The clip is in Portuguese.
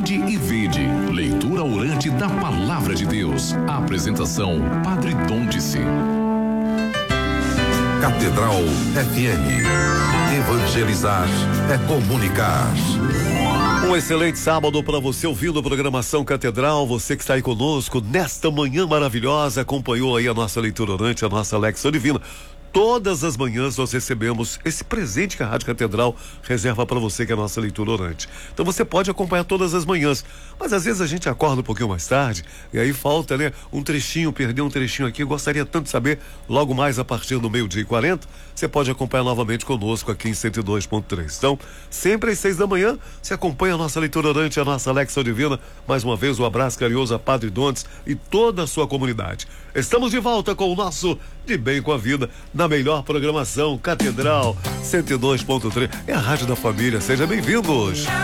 Ide e vede. Leitura orante da Palavra de Deus. A apresentação, Padre Dom-Dice. Catedral FM. Evangelizar é comunicar. Um excelente sábado para você ouvindo a programação Catedral, você que está aí conosco nesta manhã maravilhosa, acompanhou aí a nossa leitura orante, a nossa Lexão Divina. Todas as manhãs nós recebemos esse presente que a Rádio Catedral reserva para você, que é a nossa leitura orante. Então você pode acompanhar todas as manhãs, mas às vezes a gente acorda um pouquinho mais tarde e aí falta, né, um trechinho, perdeu um trechinho aqui. Eu gostaria tanto de saber, logo mais a partir do 12:40, você pode acompanhar novamente conosco aqui em 102.3. Então, sempre às 6 da manhã, você acompanha a nossa leitura orante, a nossa Lexão Divina. Mais uma vez, um abraço carinhoso a Padre Dom-Dice e toda a sua comunidade. Estamos de volta com o nosso De Bem com a Vida, na melhor programação, Catedral 102.3. É a rádio da família, sejam bem-vindos.